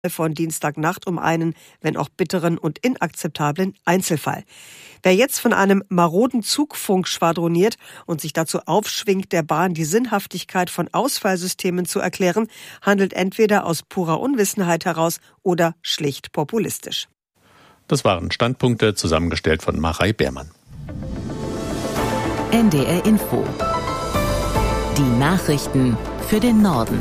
von Dienstagnacht um einen, wenn auch bitteren und inakzeptablen Einzelfall. Wer jetzt von einem maroden Zugfunk schwadroniert und sich dazu aufschwingt, der Bahn die Sinnhaftigkeit von Ausfallsystemen zu erklären, handelt entweder aus purer Unwissenheit heraus oder schlicht populistisch. Das waren Standpunkte, zusammengestellt von Marei Beermann. NDR Info. Die Nachrichten für den Norden.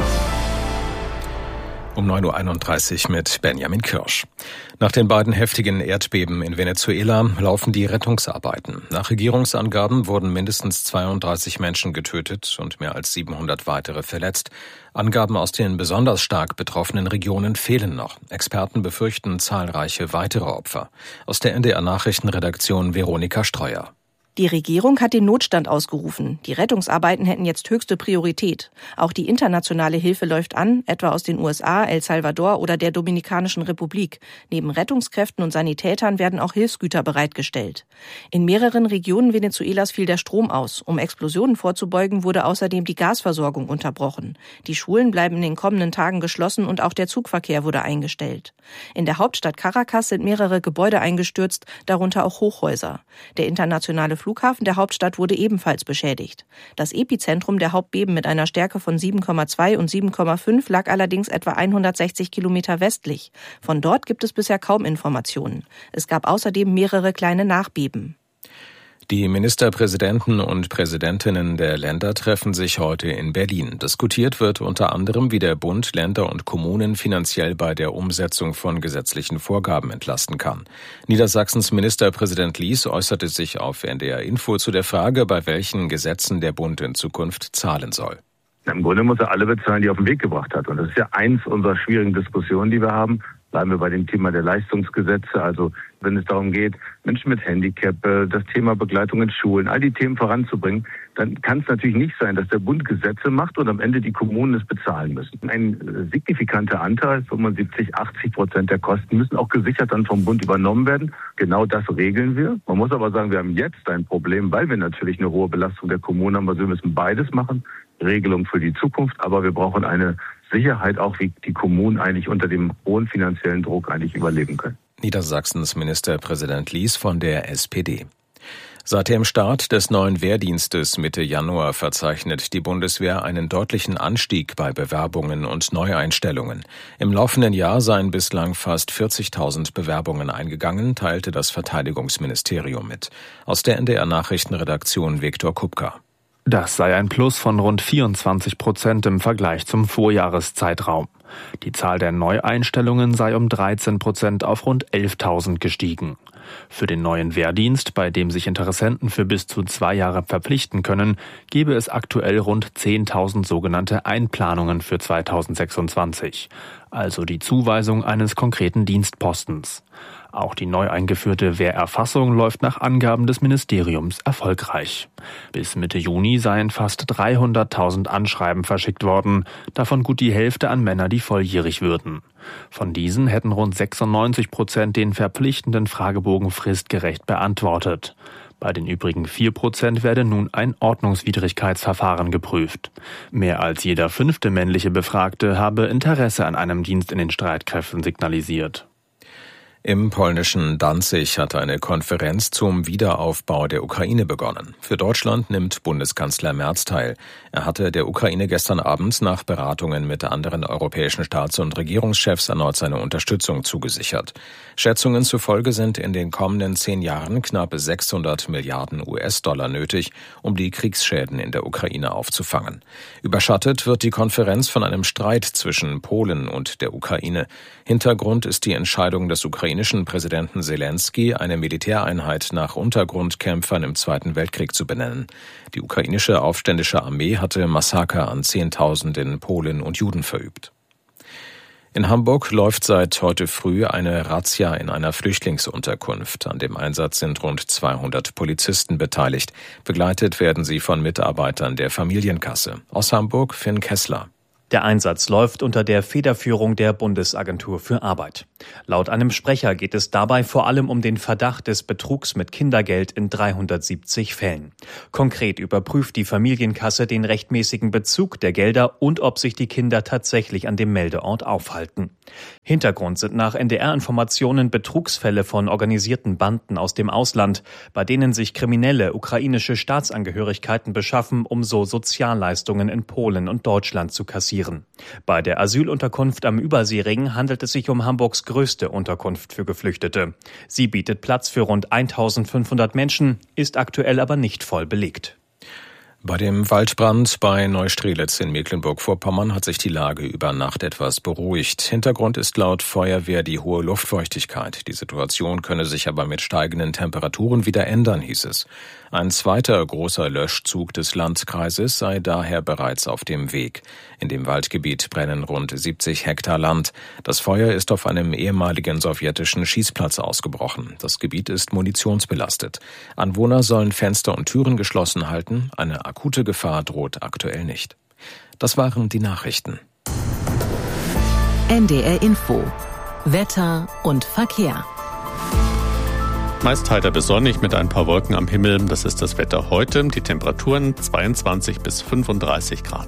Um 9.31 Uhr mit Benjamin Kirsch. Nach den beiden heftigen Erdbeben in Venezuela laufen die Rettungsarbeiten. Nach Regierungsangaben wurden mindestens 32 Menschen getötet und mehr als 700 weitere verletzt. Angaben aus den besonders stark betroffenen Regionen fehlen noch. Experten befürchten zahlreiche weitere Opfer. Aus der NDR Nachrichtenredaktion Veronika Streuer. Die Regierung hat den Notstand ausgerufen. Die Rettungsarbeiten hätten jetzt höchste Priorität. Auch die internationale Hilfe läuft an, etwa aus den USA, El Salvador oder der Dominikanischen Republik. Neben Rettungskräften und Sanitätern werden auch Hilfsgüter bereitgestellt. In mehreren Regionen Venezuelas fiel der Strom aus. Um Explosionen vorzubeugen, wurde außerdem die Gasversorgung unterbrochen. Die Schulen bleiben in den kommenden Tagen geschlossen und auch der Zugverkehr wurde eingestellt. In der Hauptstadt Caracas sind mehrere Gebäude eingestürzt, darunter auch Hochhäuser. Der internationale Flughafen der Hauptstadt wurde ebenfalls beschädigt. Das Epizentrum der Hauptbeben mit einer Stärke von 7,2 und 7,5 lag allerdings etwa 160 Kilometer westlich. Von dort gibt es bisher kaum Informationen. Es gab außerdem mehrere kleine Nachbeben. Die Ministerpräsidenten und Präsidentinnen der Länder treffen sich heute in Berlin. Diskutiert wird unter anderem, wie der Bund, Länder und Kommunen finanziell bei der Umsetzung von gesetzlichen Vorgaben entlasten kann. Niedersachsens Ministerpräsident Lies äußerte sich auf NDR Info zu der Frage, bei welchen Gesetzen der Bund in Zukunft zahlen soll. Im Grunde muss er alle bezahlen, die er auf den Weg gebracht hat. Und das ist ja eins unserer schwierigen Diskussionen, die wir haben. Bleiben wir bei dem Thema der Leistungsgesetze, also wenn es darum geht, Menschen mit Handicap, das Thema Begleitung in Schulen, all die Themen voranzubringen, dann kann es natürlich nicht sein, dass der Bund Gesetze macht und am Ende die Kommunen es bezahlen müssen. Ein signifikanter Anteil, 75-80% der Kosten, müssen auch gesichert dann vom Bund übernommen werden. Genau das regeln wir. Man muss aber sagen, wir haben jetzt ein Problem, weil wir natürlich eine hohe Belastung der Kommunen haben. Also wir müssen beides machen. Regelung für die Zukunft, aber wir brauchen eine Sicherheit auch, wie die Kommunen eigentlich unter dem hohen finanziellen Druck eigentlich überleben können. Niedersachsens Ministerpräsident Lies von der SPD. Seit dem Start des neuen Wehrdienstes Mitte Januar verzeichnet die Bundeswehr einen deutlichen Anstieg bei Bewerbungen und Neueinstellungen. Im laufenden Jahr seien bislang fast 40.000 Bewerbungen eingegangen, teilte das Verteidigungsministerium mit. Aus der NDR Nachrichtenredaktion Viktor Kupka. Das sei ein Plus von rund 24% im Vergleich zum Vorjahreszeitraum. Die Zahl der Neueinstellungen sei um 13% auf rund 11.000 gestiegen. Für den neuen Wehrdienst, bei dem sich Interessenten für bis zu 2 Jahre verpflichten können, gebe es aktuell rund 10.000 sogenannte Einplanungen für 2026, also die Zuweisung eines konkreten Dienstpostens. Auch die neu eingeführte Wehrerfassung läuft nach Angaben des Ministeriums erfolgreich. Bis Mitte Juni seien fast 300.000 Anschreiben verschickt worden, davon gut die Hälfte an Männer, die volljährig würden. Von diesen hätten rund 96% den verpflichtenden Fragebogen fristgerecht beantwortet. Bei den übrigen 4% werde nun ein Ordnungswidrigkeitsverfahren geprüft. Mehr als jeder 5. männliche Befragte habe Interesse an einem Dienst in den Streitkräften signalisiert. Im polnischen Danzig hat eine Konferenz zum Wiederaufbau der Ukraine begonnen. Für Deutschland nimmt Bundeskanzler Merz teil. Er hatte der Ukraine gestern Abend nach Beratungen mit anderen europäischen Staats- und Regierungschefs erneut seine Unterstützung zugesichert. Schätzungen zufolge sind in den kommenden 10 Jahren knapp 600 Milliarden US-Dollar nötig, um die Kriegsschäden in der Ukraine aufzufangen. Überschattet wird die Konferenz von einem Streit zwischen Polen und der Ukraine. Hintergrund ist die Entscheidung des ukrainischen Präsidenten Selenskyj, eine Militäreinheit nach Untergrundkämpfern im Zweiten Weltkrieg zu benennen. Die ukrainische aufständische Armee hatte Massaker an Zehntausenden Polen und Juden verübt. In Hamburg läuft seit heute früh eine Razzia in einer Flüchtlingsunterkunft. An dem Einsatz sind rund 200 Polizisten beteiligt. Begleitet werden sie von Mitarbeitern der Familienkasse. Aus Hamburg Finn Kessler. Der Einsatz läuft unter der Federführung der Bundesagentur für Arbeit. Laut einem Sprecher geht es dabei vor allem um den Verdacht des Betrugs mit Kindergeld in 370 Fällen. Konkret überprüft die Familienkasse den rechtmäßigen Bezug der Gelder und ob sich die Kinder tatsächlich an dem Meldeort aufhalten. Hintergrund sind nach NDR-Informationen Betrugsfälle von organisierten Banden aus dem Ausland, bei denen sich Kriminelle ukrainische Staatsangehörigkeiten beschaffen, um so Sozialleistungen in Polen und Deutschland zu kassieren. Bei der Asylunterkunft am Überseering handelt es sich um Hamburgs größte Unterkunft für Geflüchtete. Sie bietet Platz für rund 1500 Menschen, ist aktuell aber nicht voll belegt. Bei dem Waldbrand bei Neustrelitz in Mecklenburg-Vorpommern hat sich die Lage über Nacht etwas beruhigt. Hintergrund ist laut Feuerwehr die hohe Luftfeuchtigkeit. Die Situation könne sich aber mit steigenden Temperaturen wieder ändern, hieß es. Ein zweiter großer Löschzug des Landkreises sei daher bereits auf dem Weg. In dem Waldgebiet brennen rund 70 Hektar Land. Das Feuer ist auf einem ehemaligen sowjetischen Schießplatz ausgebrochen. Das Gebiet ist munitionsbelastet. Anwohner sollen Fenster und Türen geschlossen halten. Eine akute Gefahr droht aktuell nicht. Das waren die Nachrichten. NDR Info. Wetter und Verkehr. Meist heiter bis sonnig mit ein paar Wolken am Himmel. Das ist das Wetter heute. Die Temperaturen 22 bis 35 Grad.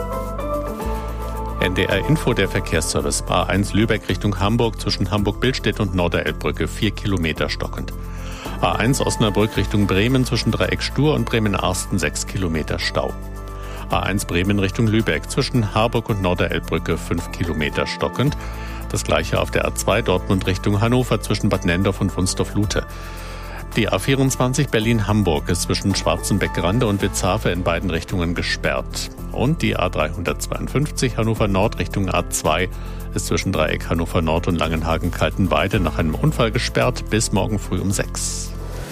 NDR Info, der Verkehrsservice. A1 Lübeck Richtung Hamburg zwischen Hamburg-Billstedt und Norderelbbrücke 4 Kilometer stockend. A1 Osnabrück Richtung Bremen zwischen Dreieck Stur und Bremen-Arsten 6 Kilometer Stau. A1 Bremen Richtung Lübeck zwischen Harburg und Norderelbbrücke 5 Kilometer stockend. Das gleiche auf der A2 Dortmund Richtung Hannover zwischen Bad Nendorf und Wunstorf-Lute. Die A24 Berlin-Hamburg ist zwischen Schwarzenbeck-Grande und Witzhafe in beiden Richtungen gesperrt. Und die A352 Hannover Nord Richtung A2 ist zwischen Dreieck Hannover Nord und Langenhagen-Kaltenweide nach einem Unfall gesperrt bis morgen früh um 6.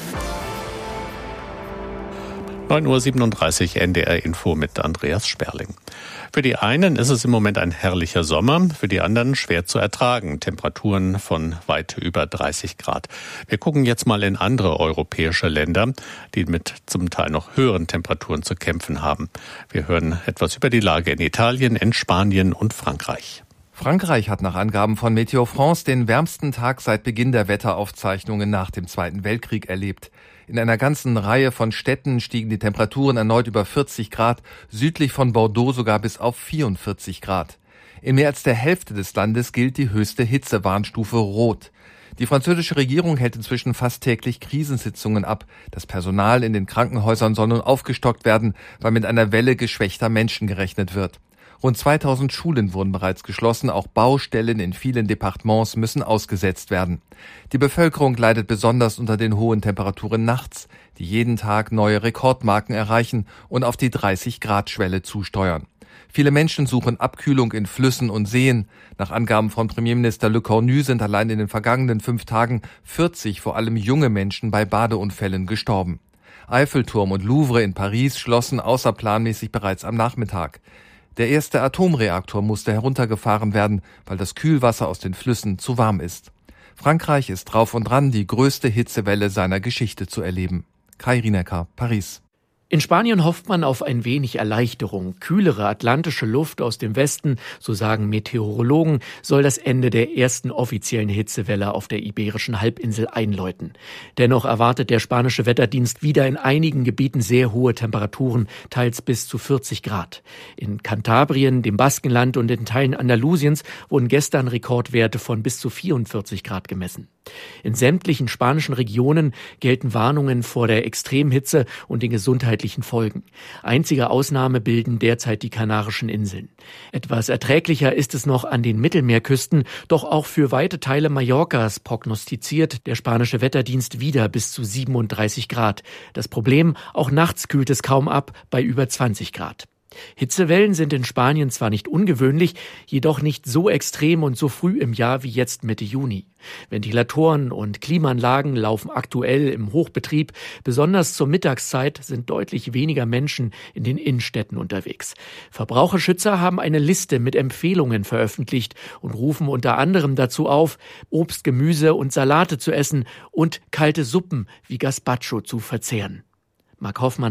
9.37 Uhr NDR Info mit Andreas Sperling. Für die einen ist es im Moment ein herrlicher Sommer, für die anderen schwer zu ertragen. Temperaturen von weit über 30 Grad. Wir gucken jetzt mal in andere europäische Länder, die mit zum Teil noch höheren Temperaturen zu kämpfen haben. Wir hören etwas über die Lage in Italien, in Spanien und Frankreich. Frankreich hat nach Angaben von Météo France den wärmsten Tag seit Beginn der Wetteraufzeichnungen nach dem Zweiten Weltkrieg erlebt. In einer ganzen Reihe von Städten stiegen die Temperaturen erneut über 40 Grad, südlich von Bordeaux sogar bis auf 44 Grad. In mehr als der Hälfte des Landes gilt die höchste Hitzewarnstufe Rot. Die französische Regierung hält inzwischen fast täglich Krisensitzungen ab. Das Personal in den Krankenhäusern soll nun aufgestockt werden, weil mit einer Welle geschwächter Menschen gerechnet wird. Rund 2000 Schulen wurden bereits geschlossen, auch Baustellen in vielen Departements müssen ausgesetzt werden. Die Bevölkerung leidet besonders unter den hohen Temperaturen nachts, die jeden Tag neue Rekordmarken erreichen und auf die 30-Grad-Schwelle zusteuern. Viele Menschen suchen Abkühlung in Flüssen und Seen. Nach Angaben von Premierminister Le Cornu sind allein in den vergangenen 5 Tagen 40 vor allem junge Menschen bei Badeunfällen gestorben. Eiffelturm und Louvre in Paris schlossen außerplanmäßig bereits am Nachmittag. Der erste Atomreaktor musste heruntergefahren werden, weil das Kühlwasser aus den Flüssen zu warm ist. Frankreich ist drauf und dran, die größte Hitzewelle seiner Geschichte zu erleben. Kai Rienecker, Paris. In Spanien hofft man auf ein wenig Erleichterung. Kühlere atlantische Luft aus dem Westen, so sagen Meteorologen, soll das Ende der ersten offiziellen Hitzewelle auf der Iberischen Halbinsel einläuten. Dennoch erwartet der spanische Wetterdienst wieder in einigen Gebieten sehr hohe Temperaturen, teils bis zu 40 Grad. In Kantabrien, dem Baskenland und in Teilen Andalusiens wurden gestern Rekordwerte von bis zu 44 Grad gemessen. In sämtlichen spanischen Regionen gelten Warnungen vor der Extremhitze und den gesundheitlichen Folgen. Einzige Ausnahme bilden derzeit die Kanarischen Inseln. Etwas erträglicher ist es noch an den Mittelmeerküsten, doch auch für weite Teile Mallorcas prognostiziert der spanische Wetterdienst wieder bis zu 37 Grad. Das Problem, auch nachts kühlt es kaum ab bei über 20 Grad. Hitzewellen sind in Spanien zwar nicht ungewöhnlich, jedoch nicht so extrem und so früh im Jahr wie jetzt Mitte Juni. Ventilatoren und Klimaanlagen laufen aktuell im Hochbetrieb. Besonders zur Mittagszeit sind deutlich weniger Menschen in den Innenstädten unterwegs. Verbraucherschützer haben eine Liste mit Empfehlungen veröffentlicht und rufen unter anderem dazu auf, Obst, Gemüse und Salate zu essen und kalte Suppen wie Gazpacho zu verzehren. Marc Hoffmann,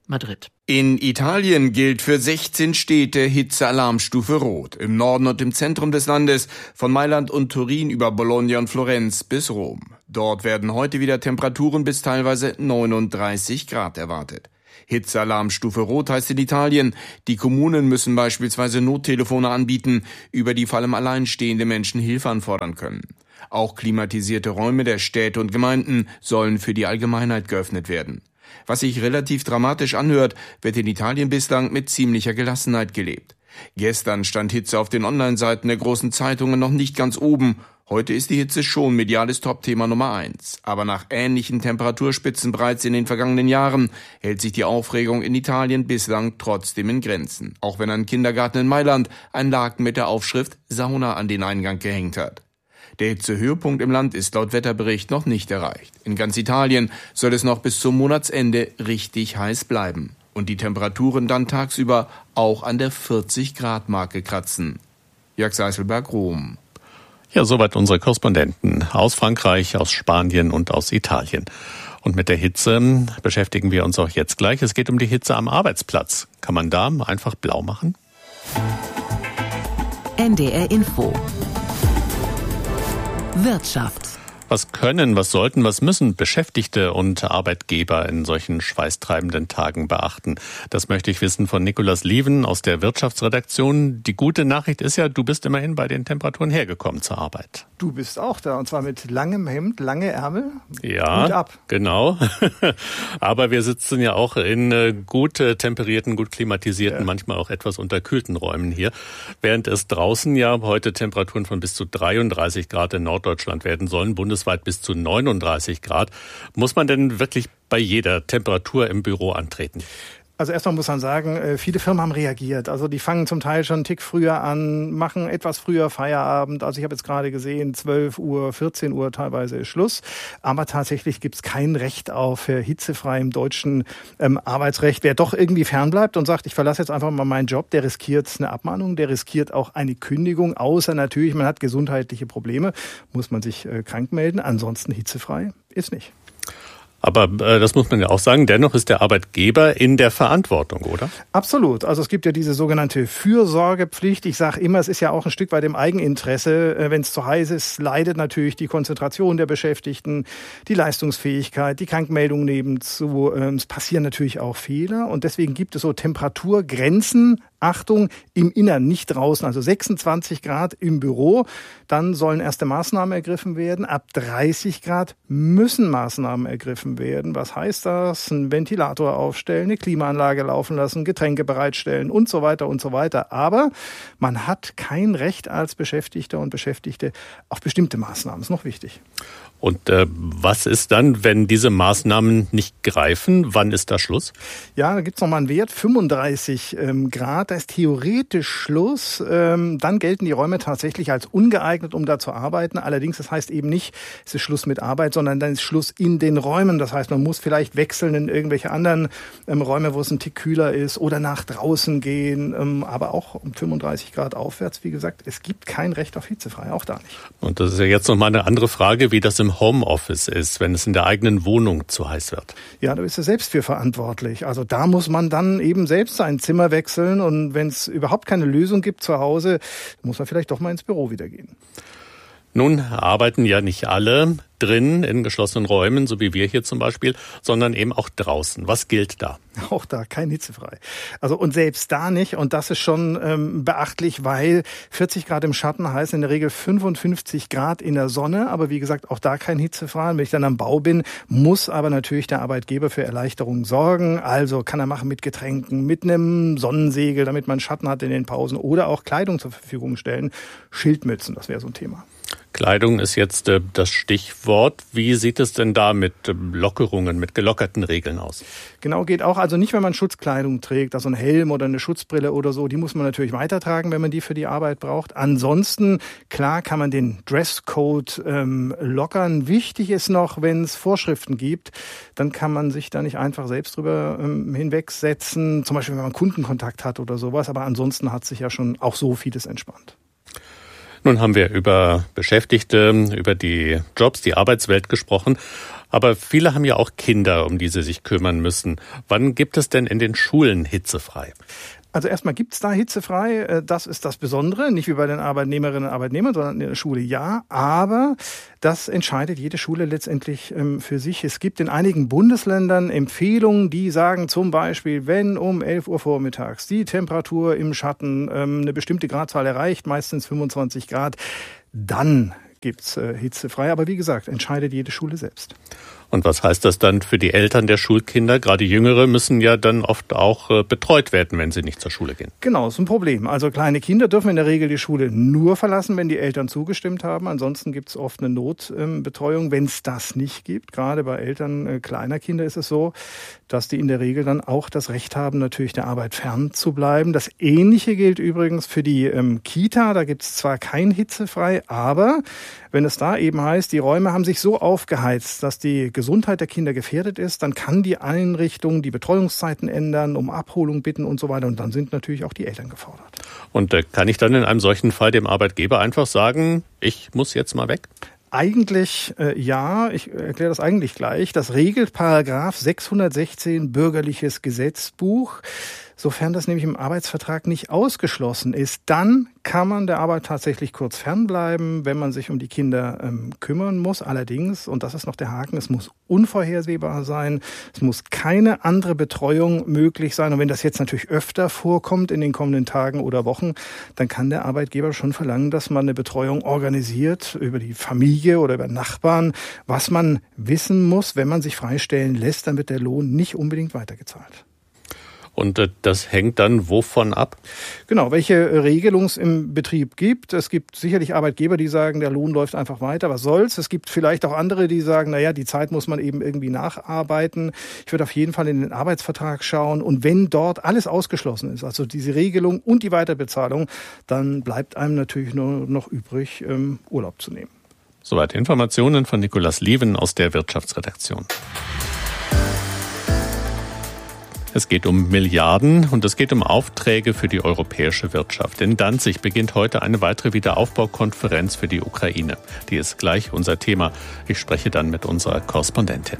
Madrid. In Italien gilt für 16 Städte Hitzealarmstufe Rot. Im Norden und im Zentrum des Landes, von Mailand und Turin über Bologna und Florenz bis Rom. Dort werden heute wieder Temperaturen bis teilweise 39 Grad erwartet. Hitzealarmstufe Rot heißt in Italien, die Kommunen müssen beispielsweise Nottelefone anbieten, über die vor allem alleinstehende Menschen Hilfe anfordern können. Auch klimatisierte Räume der Städte und Gemeinden sollen für die Allgemeinheit geöffnet werden. Was sich relativ dramatisch anhört, wird in Italien bislang mit ziemlicher Gelassenheit gelebt. Gestern stand Hitze auf den Online-Seiten der großen Zeitungen noch nicht ganz oben. Heute ist die Hitze schon mediales Topthema Nummer 1. Aber nach ähnlichen Temperaturspitzen bereits in den vergangenen Jahren hält sich die Aufregung in Italien bislang trotzdem in Grenzen. Auch wenn ein Kindergarten in Mailand ein Laken mit der Aufschrift Sauna an den Eingang gehängt hat. Der Hitzehöhepunkt im Land ist laut Wetterbericht noch nicht erreicht. In ganz Italien soll es noch bis zum Monatsende richtig heiß bleiben. Und die Temperaturen dann tagsüber auch an der 40-Grad-Marke kratzen. Jörg Seiselberg, Rom. Ja, soweit unsere Korrespondenten aus Frankreich, aus Spanien und aus Italien. Und mit der Hitze beschäftigen wir uns auch jetzt gleich. Es geht um die Hitze am Arbeitsplatz. Kann man da einfach blau machen? NDR Info. Wirtschaft. Was können, was sollten, was müssen Beschäftigte und Arbeitgeber in solchen schweißtreibenden Tagen beachten? Das möchte ich wissen von Nikolaus Lieven aus der Wirtschaftsredaktion. Die gute Nachricht ist ja, du bist immerhin bei den Temperaturen hergekommen zur Arbeit. Du bist auch da, und zwar mit langem Hemd, lange Ärmel. Ja, Hut ab. Genau. Aber wir sitzen ja auch in gut temperierten, gut klimatisierten, manchmal auch etwas unterkühlten Räumen hier. Während es draußen ja heute Temperaturen von bis zu 33 Grad in Norddeutschland werden sollen, bundesweit bis zu 39 Grad. Muss man denn wirklich bei jeder Temperatur im Büro antreten? Also erstmal muss man sagen, viele Firmen haben reagiert. Also die fangen zum Teil schon einen Tick früher an, machen etwas früher Feierabend. Also ich habe jetzt gerade gesehen, 12 Uhr, 14 Uhr teilweise ist Schluss. Aber tatsächlich gibt es kein Recht auf hitzefrei im deutschen Arbeitsrecht. Wer doch irgendwie fernbleibt und sagt, ich verlasse jetzt einfach mal meinen Job, der riskiert eine Abmahnung, der riskiert auch eine Kündigung. Außer natürlich, man hat gesundheitliche Probleme, muss man sich krank melden. Ansonsten hitzefrei ist nicht. Aber das muss man ja auch sagen, dennoch ist der Arbeitgeber in der Verantwortung, oder? Absolut. Also es gibt ja diese sogenannte Fürsorgepflicht. Ich sage immer, es ist ja auch ein Stück weit im Eigeninteresse. Wenn es zu heiß ist, leidet natürlich die Konzentration der Beschäftigten, die Leistungsfähigkeit, die Krankmeldungen nebenzu. Es passieren natürlich auch Fehler und deswegen gibt es so Temperaturgrenzen. Achtung, im Innern, nicht draußen, also 26 Grad im Büro. Dann sollen erste Maßnahmen ergriffen werden. Ab 30 Grad müssen Maßnahmen ergriffen werden. Was heißt das? Ein Ventilator aufstellen, eine Klimaanlage laufen lassen, Getränke bereitstellen und so weiter und so weiter. Aber man hat kein Recht als Beschäftigter und Beschäftigte auf bestimmte Maßnahmen. Ist noch wichtig. Und was ist dann, wenn diese Maßnahmen nicht greifen? Wann ist da Schluss? Ja, da gibt's noch mal einen Wert, 35 Grad. Da ist theoretisch Schluss. Dann gelten die Räume tatsächlich als ungeeignet, um da zu arbeiten. Allerdings, das heißt eben nicht, es ist Schluss mit Arbeit, sondern dann ist Schluss in den Räumen. Das heißt, man muss vielleicht wechseln in irgendwelche anderen Räume, wo es ein Tick kühler ist, oder nach draußen gehen. Aber auch um 35 Grad aufwärts, wie gesagt, es gibt kein Recht auf hitzefrei, auch da nicht. Und das ist ja jetzt noch mal eine andere Frage, wie das im Homeoffice ist, wenn es in der eigenen Wohnung zu heiß wird. Ja, da ist er selbst für verantwortlich. Also da muss man dann eben selbst sein Zimmer wechseln und wenn es überhaupt keine Lösung gibt zu Hause, muss man vielleicht doch mal ins Büro wieder gehen. Nun arbeiten ja nicht alle drin in geschlossenen Räumen, so wie wir hier zum Beispiel, sondern eben auch draußen. Was gilt da? Auch da kein hitzefrei. Also und selbst da nicht. Und das ist schon beachtlich, weil 40 Grad im Schatten heißt in der Regel 55 Grad in der Sonne. Aber wie gesagt, auch da kein hitzefrei. Wenn ich dann am Bau bin, muss aber natürlich der Arbeitgeber für Erleichterung sorgen. Also kann er machen mit Getränken, mit einem Sonnensegel, damit man Schatten hat in den Pausen oder auch Kleidung zur Verfügung stellen. Schildmützen, das wäre so ein Thema. Kleidung ist jetzt das Stichwort. Wie sieht es denn da mit Lockerungen, mit gelockerten Regeln aus? Genau, geht auch. Also nicht, wenn man Schutzkleidung trägt, also ein Helm oder eine Schutzbrille oder so. Die muss man natürlich weitertragen, wenn man die für die Arbeit braucht. Ansonsten, klar, kann man den Dresscode lockern. Wichtig ist noch, wenn es Vorschriften gibt, dann kann man sich da nicht einfach selbst drüber hinwegsetzen. Zum Beispiel, wenn man Kundenkontakt hat oder sowas. Aber ansonsten hat sich ja schon auch so vieles entspannt. Nun haben wir über Beschäftigte, über die Jobs, die Arbeitswelt gesprochen. Aber viele haben ja auch Kinder, um die sie sich kümmern müssen. Wann gibt es denn in den Schulen hitzefrei? Also erstmal gibt's da hitzefrei, das ist das Besondere, nicht wie bei den Arbeitnehmerinnen und Arbeitnehmern, sondern in der Schule ja, aber das entscheidet jede Schule letztendlich für sich. Es gibt in einigen Bundesländern Empfehlungen, die sagen zum Beispiel, wenn um 11 Uhr vormittags die Temperatur im Schatten eine bestimmte Gradzahl erreicht, meistens 25 Grad, dann gibt's hitzefrei. Aber wie gesagt, entscheidet jede Schule selbst. Und was heißt das dann für die Eltern der Schulkinder? Gerade Jüngere müssen ja dann oft auch betreut werden, wenn sie nicht zur Schule gehen. Genau, ist ein Problem. Also kleine Kinder dürfen in der Regel die Schule nur verlassen, wenn die Eltern zugestimmt haben. Ansonsten gibt es oft eine Notbetreuung. Wenn es das nicht gibt, gerade bei Eltern kleiner Kinder ist es so, dass die in der Regel dann auch das Recht haben, natürlich der Arbeit fern zu bleiben. Das Ähnliche gilt übrigens für die Kita. Da gibt es zwar kein hitzefrei, aber wenn es da eben heißt, die Räume haben sich so aufgeheizt, dass die Gesundheit der Kinder gefährdet ist, dann kann die Einrichtung die Betreuungszeiten ändern, um Abholung bitten und so weiter. Und dann sind natürlich auch die Eltern gefordert. Und kann ich dann in einem solchen Fall dem Arbeitgeber einfach sagen, ich muss jetzt mal weg? Eigentlich ja, ich erkläre das eigentlich gleich. Das regelt Paragraph 616 Bürgerliches Gesetzbuch. Sofern das nämlich im Arbeitsvertrag nicht ausgeschlossen ist, dann kann man der Arbeit tatsächlich kurz fernbleiben, wenn man sich um die Kinder kümmern muss. Allerdings, und das ist noch der Haken, es muss unvorhersehbar sein, es muss keine andere Betreuung möglich sein. Und wenn das jetzt natürlich öfter vorkommt in den kommenden Tagen oder Wochen, dann kann der Arbeitgeber schon verlangen, dass man eine Betreuung organisiert über die Familie oder über Nachbarn, was man wissen muss, wenn man sich freistellen lässt, dann wird der Lohn nicht unbedingt weitergezahlt. Und das hängt dann wovon ab? Genau, welche Regelung es im Betrieb gibt. Es gibt sicherlich Arbeitgeber, die sagen, der Lohn läuft einfach weiter, was soll's. Es gibt vielleicht auch andere, die sagen, naja, die Zeit muss man eben irgendwie nacharbeiten. Ich würde auf jeden Fall in den Arbeitsvertrag schauen. Und wenn dort alles ausgeschlossen ist, also diese Regelung und die Weiterbezahlung, dann bleibt einem natürlich nur noch übrig, Urlaub zu nehmen. Soweit Informationen von Nikolaus Lieven aus der Wirtschaftsredaktion. Es geht um Milliarden und es geht um Aufträge für die europäische Wirtschaft. In Danzig beginnt heute eine weitere Wiederaufbaukonferenz für die Ukraine. Die ist gleich unser Thema. Ich spreche dann mit unserer Korrespondentin.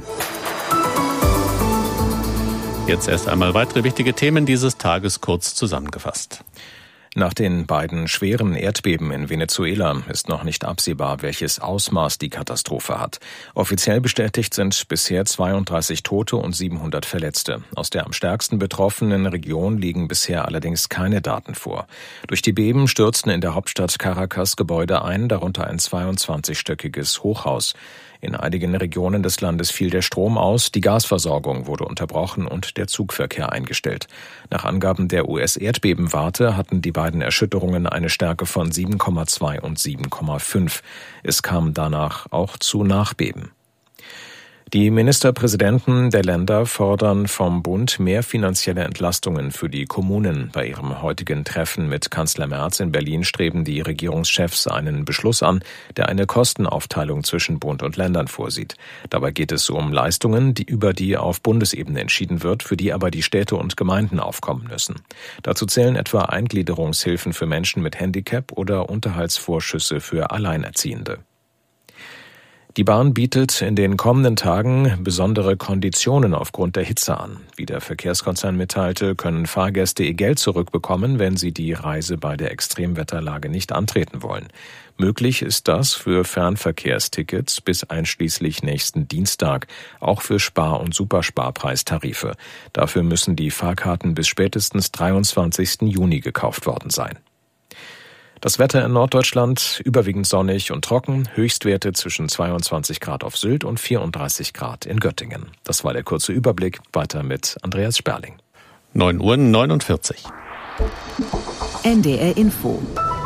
Jetzt erst einmal weitere wichtige Themen dieses Tages kurz zusammengefasst. Nach den beiden schweren Erdbeben in Venezuela ist noch nicht absehbar, welches Ausmaß die Katastrophe hat. Offiziell bestätigt sind bisher 32 Tote und 700 Verletzte. Aus der am stärksten betroffenen Region liegen bisher allerdings keine Daten vor. Durch die Beben stürzten in der Hauptstadt Caracas Gebäude ein, darunter ein 22-stöckiges Hochhaus. In einigen Regionen des Landes fiel der Strom aus, die Gasversorgung wurde unterbrochen und der Zugverkehr eingestellt. Nach Angaben der US-Erdbebenwarte hatten die beiden Erschütterungen eine Stärke von 7,2 und 7,5. Es kam danach auch zu Nachbeben. Die Ministerpräsidenten der Länder fordern vom Bund mehr finanzielle Entlastungen für die Kommunen. Bei ihrem heutigen Treffen mit Kanzler Merz in Berlin streben die Regierungschefs einen Beschluss an, der eine Kostenaufteilung zwischen Bund und Ländern vorsieht. Dabei geht es um Leistungen, über die auf Bundesebene entschieden wird, für die aber die Städte und Gemeinden aufkommen müssen. Dazu zählen etwa Eingliederungshilfen für Menschen mit Handicap oder Unterhaltsvorschüsse für Alleinerziehende. Die Bahn bietet in den kommenden Tagen besondere Konditionen aufgrund der Hitze an. Wie der Verkehrskonzern mitteilte, können Fahrgäste ihr Geld zurückbekommen, wenn sie die Reise bei der Extremwetterlage nicht antreten wollen. Möglich ist das für Fernverkehrstickets bis einschließlich nächsten Dienstag, auch für Spar- und Supersparpreistarife. Dafür müssen die Fahrkarten bis spätestens 23. Juni gekauft worden sein. Das Wetter in Norddeutschland überwiegend sonnig und trocken, Höchstwerte zwischen 22 Grad auf Sylt und 34 Grad in Göttingen. Das war der kurze Überblick. Weiter mit Andreas Sperling. 9:49 Uhr. NDR Info.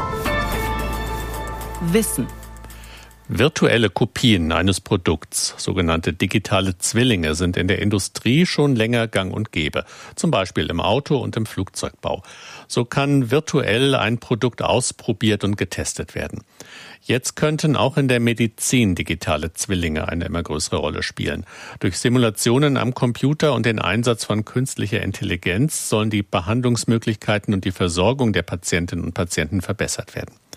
Wissen. Virtuelle Kopien eines Produkts, sogenannte digitale Zwillinge, sind in der Industrie schon länger gang und gäbe, zum Beispiel im Auto- und im Flugzeugbau. So kann virtuell ein Produkt ausprobiert und getestet werden. Jetzt könnten auch in der Medizin digitale Zwillinge eine immer größere Rolle spielen. Durch Simulationen am Computer und den Einsatz von künstlicher Intelligenz sollen die Behandlungsmöglichkeiten und die Versorgung der Patientinnen und Patienten verbessert werden.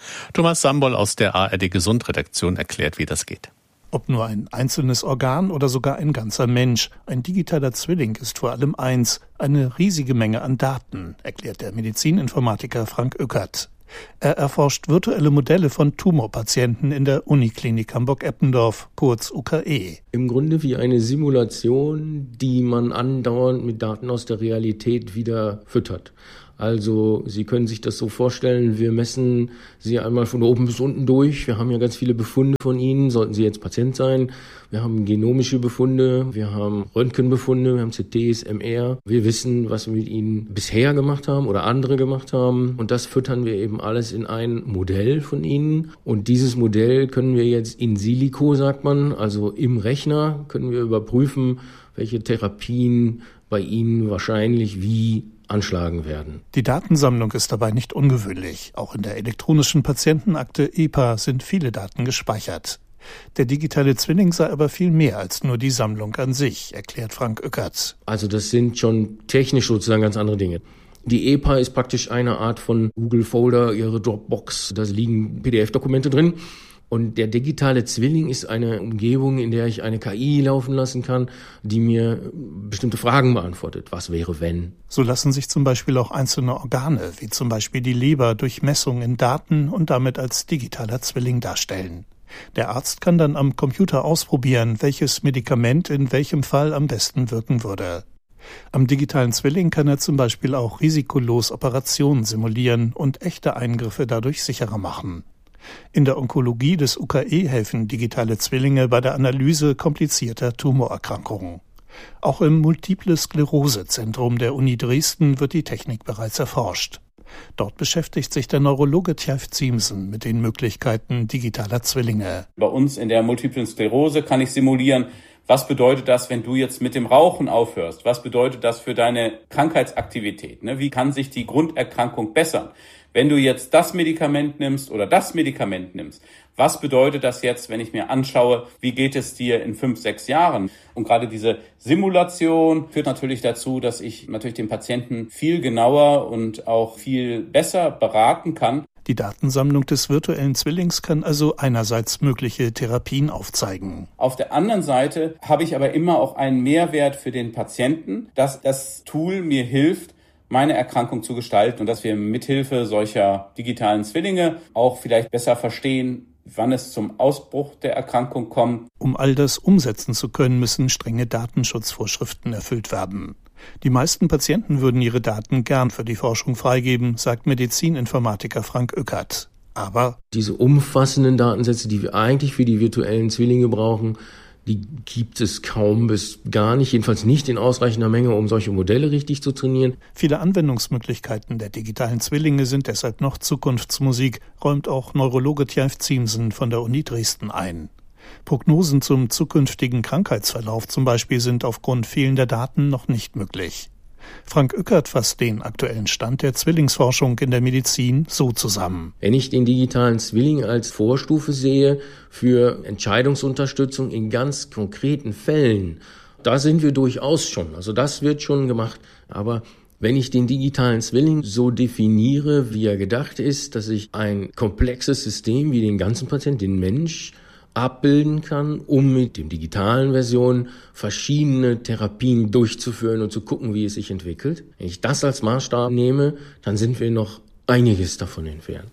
Thomas Sambol aus der ARD-Gesund-Redaktion erklärt, wie das geht. Ob nur ein einzelnes Organ oder sogar ein ganzer Mensch, ein digitaler Zwilling ist vor allem eins, eine riesige Menge an Daten, erklärt der Medizininformatiker Frank Ueckert. Er erforscht virtuelle Modelle von Tumorpatienten in der Uniklinik Hamburg-Eppendorf, kurz UKE. Im Grunde wie eine Simulation, die man andauernd mit Daten aus der Realität wieder füttert. Also Sie können sich das so vorstellen, wir messen Sie einmal von oben bis unten durch. Wir haben ja ganz viele Befunde von Ihnen, sollten Sie jetzt Patient sein. Wir haben genomische Befunde, wir haben Röntgenbefunde, wir haben CTs, MR. Wir wissen, was wir mit Ihnen bisher gemacht haben oder andere gemacht haben. Und das füttern wir eben alles in ein Modell von Ihnen. Und dieses Modell können wir jetzt in silico, sagt man, also im Rechner, können wir überprüfen, welche Therapien bei Ihnen wahrscheinlich wie anschlagen werden. Die Datensammlung ist dabei nicht ungewöhnlich. Auch in der elektronischen Patientenakte EPA sind viele Daten gespeichert. Der digitale Zwilling sei aber viel mehr als nur die Sammlung an sich, erklärt Frank Ueckert. Also das sind schon technisch sozusagen ganz andere Dinge. Die EPA ist praktisch eine Art von Google Folder, ihre Dropbox. Da liegen PDF-Dokumente drin. Und der digitale Zwilling ist eine Umgebung, in der ich eine KI laufen lassen kann, die mir bestimmte Fragen beantwortet. Was wäre, wenn? So lassen sich zum Beispiel auch einzelne Organe, wie zum Beispiel die Leber, durch Messung in Daten und damit als digitaler Zwilling darstellen. Der Arzt kann dann am Computer ausprobieren, welches Medikament in welchem Fall am besten wirken würde. Am digitalen Zwilling kann er zum Beispiel auch risikolos Operationen simulieren und echte Eingriffe dadurch sicherer machen. In der Onkologie des UKE helfen digitale Zwillinge bei der Analyse komplizierter Tumorerkrankungen. Auch im Multiple-Sklerose-Zentrum der Uni Dresden wird die Technik bereits erforscht. Dort beschäftigt sich der Neurologe Tjaf Ziemsen mit den Möglichkeiten digitaler Zwillinge. Bei uns in der Multiplen Sklerose kann ich simulieren, was bedeutet das, wenn du jetzt mit dem Rauchen aufhörst? Was bedeutet das für deine Krankheitsaktivität? Wie kann sich die Grunderkrankung bessern? Wenn du jetzt das Medikament nimmst oder das Medikament nimmst, was bedeutet das jetzt, wenn ich mir anschaue, wie geht es dir in 5, 6 Jahren? Und gerade diese Simulation führt natürlich dazu, dass ich natürlich den Patienten viel genauer und auch viel besser beraten kann. Die Datensammlung des virtuellen Zwillings kann also einerseits mögliche Therapien aufzeigen. Auf der anderen Seite habe ich aber immer auch einen Mehrwert für den Patienten, dass das Tool mir hilft, meine Erkrankung zu gestalten und dass wir mithilfe solcher digitalen Zwillinge auch vielleicht besser verstehen, wann es zum Ausbruch der Erkrankung kommt. Um all das umsetzen zu können, müssen strenge Datenschutzvorschriften erfüllt werden. Die meisten Patienten würden ihre Daten gern für die Forschung freigeben, sagt Medizininformatiker Frank Ueckert. Aber diese umfassenden Datensätze, die wir eigentlich für die virtuellen Zwillinge brauchen, die gibt es kaum bis gar nicht, jedenfalls nicht in ausreichender Menge, um solche Modelle richtig zu trainieren. Viele Anwendungsmöglichkeiten der digitalen Zwillinge sind deshalb noch Zukunftsmusik, räumt auch Neurologe Tjaf Ziemsen von der Uni Dresden ein. Prognosen zum zukünftigen Krankheitsverlauf zum Beispiel sind aufgrund fehlender Daten noch nicht möglich. Frank Ueckert fasst den aktuellen Stand der Zwillingsforschung in der Medizin so zusammen. Wenn ich den digitalen Zwilling als Vorstufe sehe für Entscheidungsunterstützung in ganz konkreten Fällen, da sind wir durchaus schon. Also das wird schon gemacht. Aber wenn ich den digitalen Zwilling so definiere, wie er gedacht ist, dass ich ein komplexes System wie den ganzen Patienten, den Mensch, abbilden kann, um mit den digitalen Versionen verschiedene Therapien durchzuführen und zu gucken, wie es sich entwickelt. Wenn ich das als Maßstab nehme, dann sind wir noch einiges davon entfernt.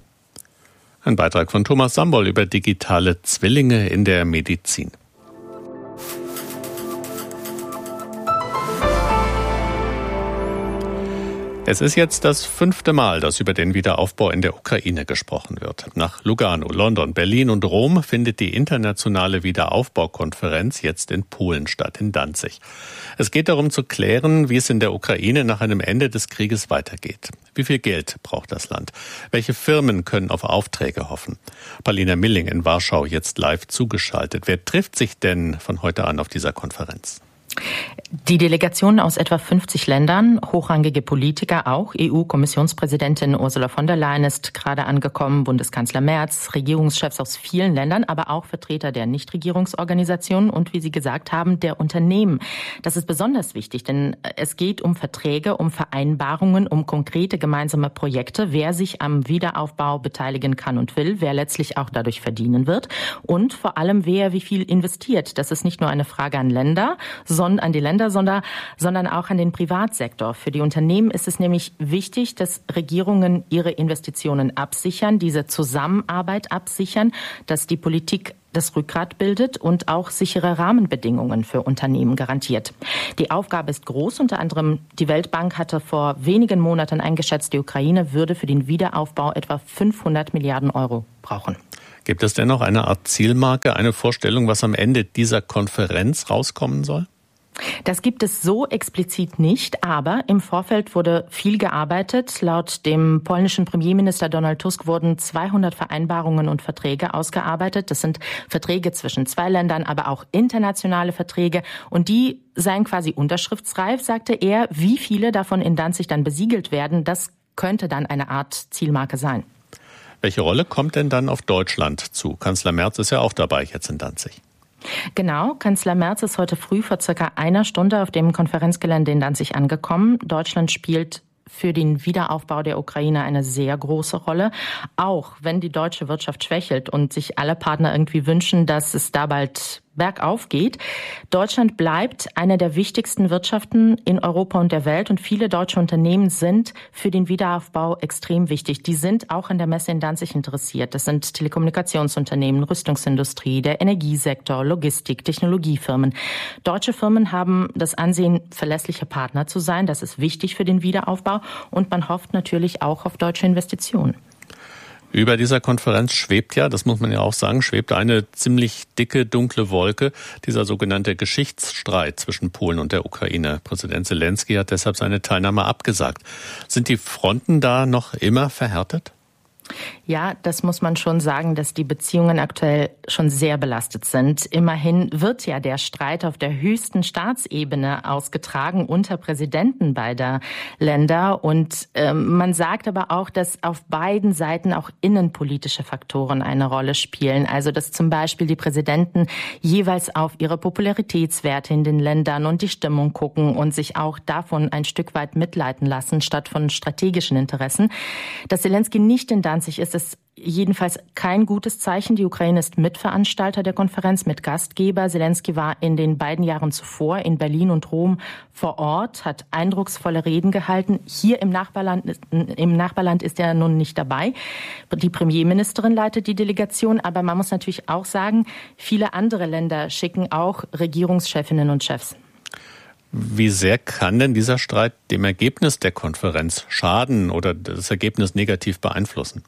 Ein Beitrag von Thomas Sambol über digitale Zwillinge in der Medizin. Es ist jetzt das 5. Mal, dass über den Wiederaufbau in der Ukraine gesprochen wird. Nach Lugano, London, Berlin und Rom findet die internationale Wiederaufbaukonferenz jetzt in Polen statt, in Danzig. Es geht darum zu klären, wie es in der Ukraine nach einem Ende des Krieges weitergeht. Wie viel Geld braucht das Land? Welche Firmen können auf Aufträge hoffen? Paulina Milling in Warschau jetzt live zugeschaltet. Wer trifft sich denn von heute an auf dieser Konferenz? Die Delegationen aus etwa 50 Ländern, hochrangige Politiker auch, EU-Kommissionspräsidentin Ursula von der Leyen ist gerade angekommen, Bundeskanzler Merz, Regierungschefs aus vielen Ländern, aber auch Vertreter der Nichtregierungsorganisationen und, wie Sie gesagt haben, der Unternehmen. Das ist besonders wichtig, denn es geht um Verträge, um Vereinbarungen, um konkrete gemeinsame Projekte, wer sich am Wiederaufbau beteiligen kann und will, wer letztlich auch dadurch verdienen wird und vor allem, wer wie viel investiert. Das ist nicht nur eine Frage an die Länder, sondern auch an den Privatsektor. Für die Unternehmen ist es nämlich wichtig, dass Regierungen ihre Investitionen absichern, diese Zusammenarbeit absichern, dass die Politik das Rückgrat bildet und auch sichere Rahmenbedingungen für Unternehmen garantiert. Die Aufgabe ist groß. Unter anderem die Weltbank hatte vor wenigen Monaten eingeschätzt, die Ukraine würde für den Wiederaufbau etwa 500 Milliarden Euro brauchen. Gibt es denn noch eine Art Zielmarke, eine Vorstellung, was am Ende dieser Konferenz rauskommen soll? Das gibt es so explizit nicht, aber im Vorfeld wurde viel gearbeitet. Laut dem polnischen Premierminister Donald Tusk wurden 200 Vereinbarungen und Verträge ausgearbeitet. Das sind Verträge zwischen zwei Ländern, aber auch internationale Verträge. Und die seien quasi unterschriftsreif, sagte er. Wie viele davon in Danzig dann besiegelt werden, das könnte dann eine Art Zielmarke sein. Welche Rolle kommt denn dann auf Deutschland zu? Kanzler Merz ist ja auch dabei jetzt in Danzig. Genau, Kanzler Merz ist heute früh vor circa einer Stunde auf dem Konferenzgelände in Danzig angekommen. Deutschland spielt für den Wiederaufbau der Ukraine eine sehr große Rolle, auch wenn die deutsche Wirtschaft schwächelt und sich alle Partner irgendwie wünschen, dass es da bald bergauf geht. Deutschland bleibt eine der wichtigsten Wirtschaften in Europa und der Welt und viele deutsche Unternehmen sind für den Wiederaufbau extrem wichtig. Die sind auch an der Messe in Danzig interessiert. Das sind Telekommunikationsunternehmen, Rüstungsindustrie, der Energiesektor, Logistik, Technologiefirmen. Deutsche Firmen haben das Ansehen, verlässliche Partner zu sein. Das ist wichtig für den Wiederaufbau und man hofft natürlich auch auf deutsche Investitionen. Über dieser Konferenz schwebt ja, das muss man ja auch sagen, schwebt eine ziemlich dicke, dunkle Wolke, dieser sogenannte Geschichtsstreit zwischen Polen und der Ukraine. Präsident Zelensky hat deshalb seine Teilnahme abgesagt. Sind die Fronten da noch immer verhärtet? Ja, das muss man schon sagen, dass die Beziehungen aktuell schon sehr belastet sind. Immerhin wird ja der Streit auf der höchsten Staatsebene ausgetragen unter Präsidenten beider Länder. Und man sagt aber auch, dass auf beiden Seiten auch innenpolitische Faktoren eine Rolle spielen. Also dass zum Beispiel die Präsidenten jeweils auf ihre Popularitätswerte in den Ländern und die Stimmung gucken und sich auch davon ein Stück weit mitleiten lassen, statt von strategischen Interessen. Dass Zelensky nicht in Danzig ist, ist jedenfalls kein gutes Zeichen. Die Ukraine ist Mitveranstalter der Konferenz, Mitgastgeber. Zelensky war in den beiden Jahren zuvor in Berlin und Rom vor Ort, hat eindrucksvolle Reden gehalten. Hier im Nachbarland ist er nun nicht dabei. Die Premierministerin leitet die Delegation, aber man muss natürlich auch sagen, viele andere Länder schicken auch Regierungschefinnen und Chefs. Wie sehr kann denn dieser Streit dem Ergebnis der Konferenz schaden oder das Ergebnis negativ beeinflussen?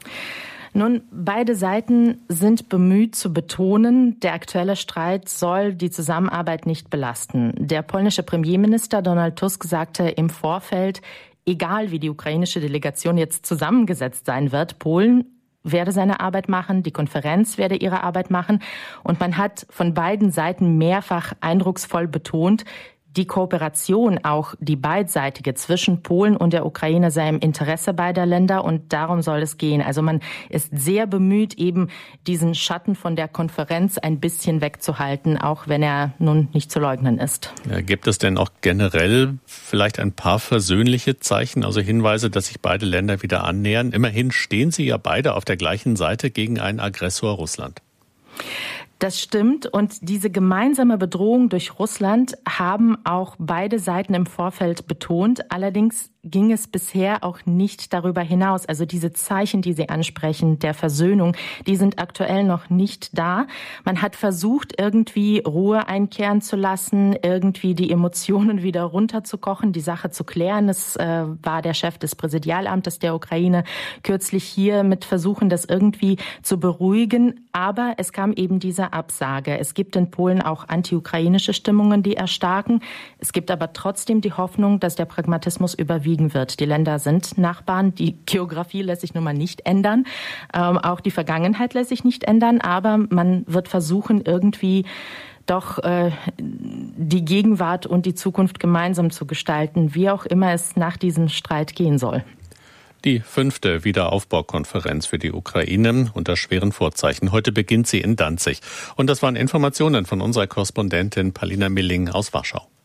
Nun, beide Seiten sind bemüht zu betonen, der aktuelle Streit soll die Zusammenarbeit nicht belasten. Der polnische Premierminister Donald Tusk sagte im Vorfeld, egal wie die ukrainische Delegation jetzt zusammengesetzt sein wird, Polen werde seine Arbeit machen, die Konferenz werde ihre Arbeit machen. Und man hat von beiden Seiten mehrfach eindrucksvoll betont, die Kooperation, auch die beidseitige zwischen Polen und der Ukraine sei im Interesse beider Länder und darum soll es gehen. Also man ist sehr bemüht, eben diesen Schatten von der Konferenz ein bisschen wegzuhalten, auch wenn er nun nicht zu leugnen ist. Ja, gibt es denn auch generell vielleicht ein paar versöhnliche Zeichen, also Hinweise, dass sich beide Länder wieder annähern? Immerhin stehen sie ja beide auf der gleichen Seite gegen einen Aggressor Russland. Das stimmt und diese gemeinsame Bedrohung durch Russland haben auch beide Seiten im Vorfeld betont. Allerdings ging es bisher auch nicht darüber hinaus. Also diese Zeichen, die Sie ansprechen, der Versöhnung, die sind aktuell noch nicht da. Man hat versucht, irgendwie Ruhe einkehren zu lassen, irgendwie die Emotionen wieder runterzukochen, die Sache zu klären. Es war der Chef des Präsidialamtes der Ukraine kürzlich hier mit Versuchen, das irgendwie zu beruhigen. Aber es kam eben diese Absage. Es gibt in Polen auch anti-ukrainische Stimmungen, die erstarken. Es gibt aber trotzdem die Hoffnung, dass der Pragmatismus überwiegen wird. Die Länder sind Nachbarn. Die Geografie lässt sich nun mal nicht ändern. Auch die Vergangenheit lässt sich nicht ändern. Aber man wird versuchen, irgendwie doch die Gegenwart und die Zukunft gemeinsam zu gestalten, wie auch immer es nach diesem Streit gehen soll. Die 5. Wiederaufbaukonferenz für die Ukraine unter schweren Vorzeichen. Heute beginnt sie in Danzig. Und das waren Informationen von unserer Korrespondentin Palina Milling aus Warschau.